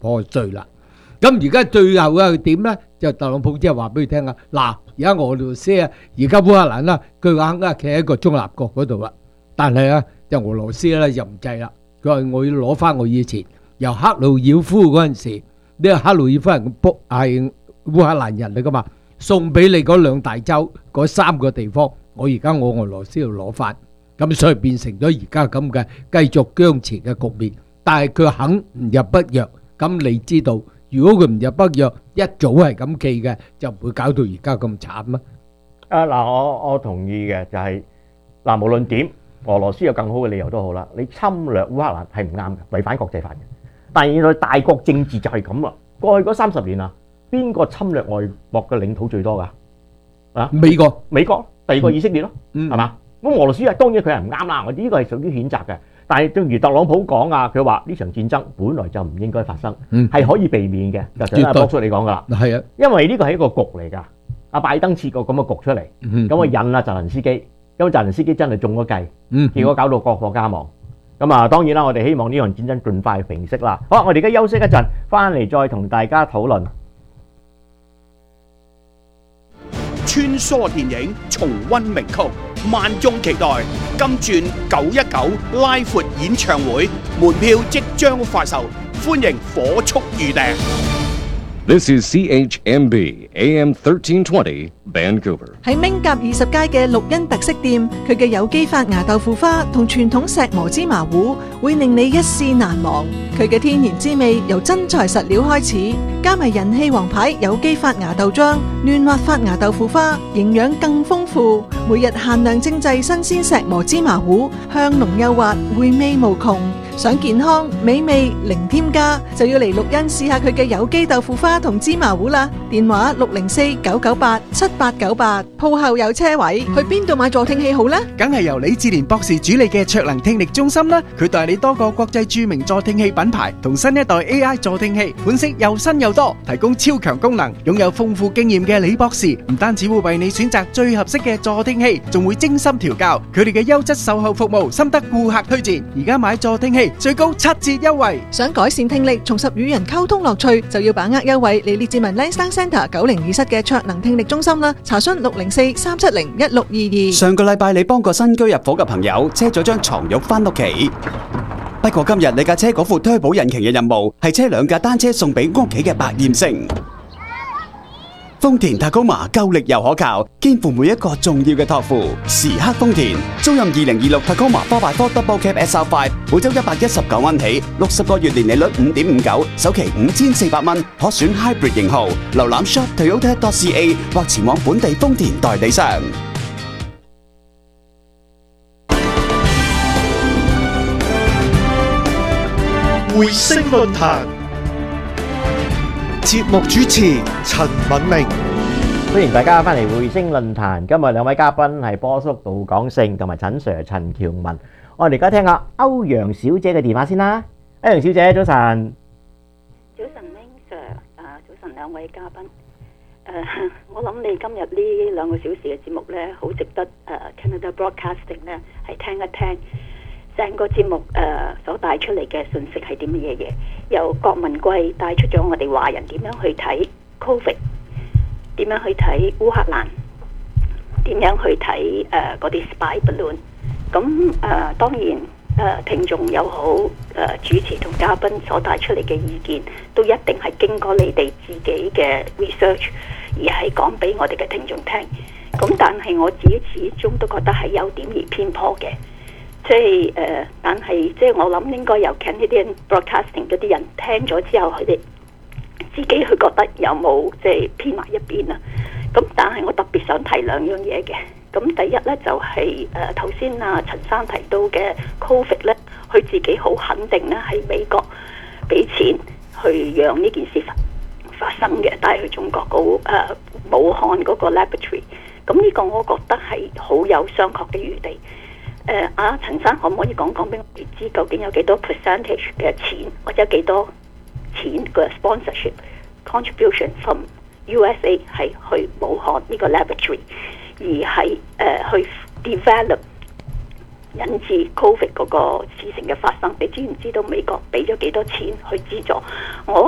破碎啦。咁而家最後啊點咧？就特朗普即係話俾佢聽啊，嗱，而家俄羅斯啊，而家烏克蘭啦，佢肯啊企喺個中立國嗰度啦。但係啊，就俄羅斯咧就唔制啦。佢話我要攞翻我以前由克魯曉夫嗰陣時，呢個克魯曉夫人係烏克蘭人嚟噶嘛，送俾你嗰兩大洲嗰3個地方，我而家我俄羅斯要攞翻，咁所以變成咗而家咁嘅繼續僵持嘅局面。但係佢肯唔入北約，咁你知道？如果佢唔入北約，一早係咁企嘅，就唔會搞到而家咁慘啦。 我同意嘅，就係無論點，俄羅斯有更好嘅理由都好啦。你侵略烏克蘭係唔啱嘅，違反國際法嘅。但係現在大國政治就係咁啦。過去嗰30年啊，邊個侵略外國嘅領土最多㗎？美國，第二個以色列咯，係嘛？咁俄羅斯當然佢係唔啱啦，我呢個係屬於譴責嘅。但係正如特朗普講啊，佢話呢場戰爭本來就唔應該發生，係可以避免嘅。就頭先阿博叔你講噶啦，係啊，因為呢個係一個局嚟㗎。阿拜登設個咁嘅局出嚟，咁啊引阿澤連斯基，咁澤連斯基真係中咗計，結果搞到國破家亡。咁啊當然啦，我哋希望呢場戰爭盡快平息啦。好，我哋而家休息一陣，翻嚟再同大家討論。 穿梭電影，重溫名曲，萬眾期待金鑽919拉闊演唱會，門票即將發售，歡迎火速預訂。 This is CHMB AM 1320 Vancouver。 喺明甲20街嘅綠茵特色店，佢嘅有機發芽豆腐花同傳統石磨芝麻糊會令你一試難忘。佢嘅天然滋味由真材實料開始，加埋人氣王牌有機發芽豆漿、嫩滑發芽豆腐花，營養更豐富。每日限量精製新鮮石磨芝麻糊，香濃幼滑，回味無窮。想健康美味零添加，就要嚟綠茵試下佢嘅有機豆腐花同芝麻糊啦。電話604-998-7898，鋪後有車位。去邊度買助聽器好呢？ 梗係由李志蓮博士主理嘅卓能聽力中心啦。佢代理多個國際著名助聽器品牌同新一代 AI 助聽器，款式又新又多，提供超強功能。擁有豐富經驗嘅李博士唔單止會為你選擇最合適嘅助聽器，仲會精心調教。佢哋嘅優質售後服務深得顧客推薦。而家買助聽器最高7折優惠。 想改善聽力，重拾與人溝通樂趣，就要把握優惠嚟列治文 Lansdowne Centre 902室嘅卓能聽力中心啦。查詢604-370-1622。 上個禮拜你幫個新居入伙嘅朋友車咗張床褥返屋企，不過今日你架車嗰副推保引擎嘅任務係車2架單車送俾屋企嘅百厭星。豐田 Tacoma 夠力又可靠，肩負每一個重要嘅託付。時刻豐田，租賃2026 Tacoma 4x4 Double Cab SR5，每周119蚊起，60個月年利率5.59%，首期5400蚊，可選 Hybrid 型號。瀏覽 shop.toyota.ca 或前往本地豐田代理商。 匯星論壇節目主持陳敏明， 歡迎大家翻嚟匯星論壇。今日2位嘉賓係波叔杜廣勝同埋陳 Sir 陳喬文。我哋而家聽下歐陽小姐嘅電話先啦。歐陽小姐，早晨。 早晨 Ming Sir， 早晨2位嘉賓。我諗你今日呢2個小時嘅節目呢，好值得Canada Broadcasting 呢係聽一聽。成個節目所帶出嚟嘅信息係啲乜嘢嘢？由郭文貴帶出咗我哋華人點樣去睇 Covid， 點樣去睇烏克蘭，點樣去睇嗰啲 spy balloon。咁當然聽眾又好，主持同嘉賓所帶出嚟嘅意見，都一定係經過你哋自己嘅 research， 而係講俾我哋嘅聽眾聽。咁但係我自己始終都覺得係有點而偏頗嘅。但係我諗應該由 Canadian Broadcasting 嗰啲人聽咗之後，佢哋自己去覺得有冇偏埋一邊啊？咁但係我特別想提2樣嘢嘅。咁第一呢，就係頭先陳生提到嘅 Covid 呢，佢自己好肯定呢係美國俾錢去讓呢件事發生嘅，帶去中國武漢嗰個 laboratory。咁呢個我覺得係好有商榷嘅餘地。陳生可唔可以講俾我哋知，究竟有幾多 percentage 嘅錢，或者幾多錢嘅 sponsorship contribution from USA 係去武漢呢個 laboratory， 而係去 develop 引致 Covid 嗰個事情嘅發生？你知唔知道美國俾咗幾多錢去資助？我